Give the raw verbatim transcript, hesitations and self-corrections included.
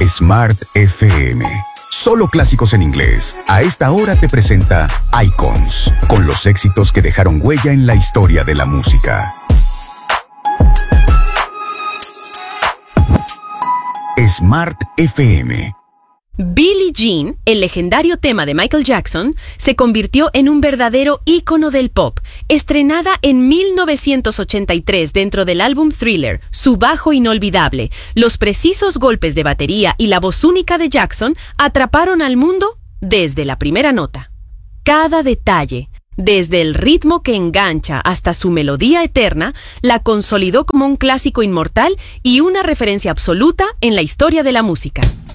Smart F M. Solo clásicos en inglés. A esta hora te presenta Icons, con los éxitos que dejaron huella en la historia de la música. Smart F M. Billie Jean, el legendario tema de Michael Jackson, se convirtió en un verdadero ícono del pop. Estrenada en mil novecientos ochenta y tres dentro del álbum Thriller, su bajo inolvidable, los precisos golpes de batería y la voz única de Jackson atraparon al mundo desde la primera nota. Cada detalle, desde el ritmo que engancha hasta su melodía eterna, la consolidó como un clásico inmortal y una referencia absoluta en la historia de la música.